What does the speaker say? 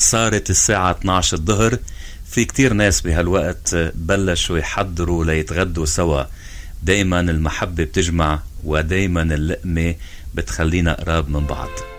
صارت الساعة 12 الظهر. في كتير ناس بهالوقت بلشوا يحضروا ليتغدوا سوا. دايما المحبة بتجمع، ودايما اللقمة بتخلينا قراب من بعض.